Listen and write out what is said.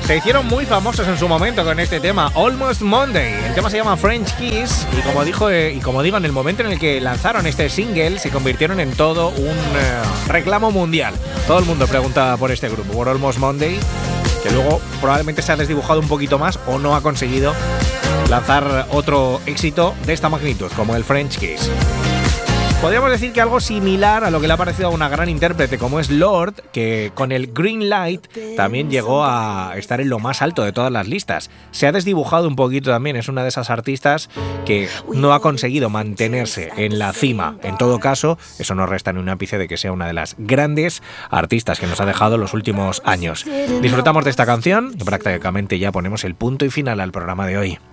Se hicieron muy famosos en su momento con este tema, Almost Monday. El tema se llama French Kiss y como digo, en el momento en el que lanzaron este single se convirtieron en todo un reclamo mundial. Todo el mundo preguntaba por este grupo, por Almost Monday, que luego probablemente se ha desdibujado un poquito más o no ha conseguido lanzar otro éxito de esta magnitud como el French Kiss. Podríamos decir que algo similar a lo que le ha parecido a una gran intérprete como es Lorde, que con el Green Light también llegó a estar en lo más alto de todas las listas. Se ha desdibujado un poquito también, es una de esas artistas que no ha conseguido mantenerse en la cima. En todo caso, eso no resta ni un ápice de que sea una de las grandes artistas que nos ha dejado los últimos años. Disfrutamos de esta canción y prácticamente ya ponemos el punto y final al programa de hoy.